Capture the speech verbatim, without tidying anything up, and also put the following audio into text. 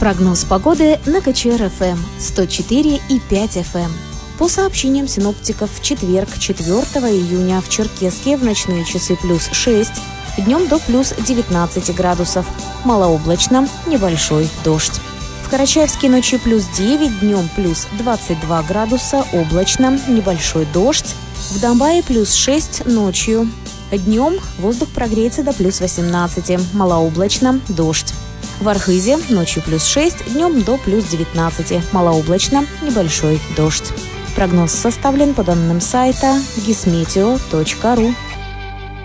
Прогноз погоды на ка че эр эф эм сто четыре и пять эф эм. По сообщениям синоптиков, в четверг, четвёртого июня, в Черкесске в ночные часы плюс шесть, днем до плюс девятнадцать градусов, малооблачно, небольшой дождь. В Карачаевске ночью плюс девять, днем плюс двадцать два градуса, облачно, небольшой дождь. В Домбае плюс шесть ночью. Днем воздух прогреется до плюс восемнадцати, малооблачно, дождь. В Архызе ночью плюс шесть, днем до плюс девятнадцати, малооблачно, небольшой дождь. Прогноз составлен по данным сайта гисметео точка ру.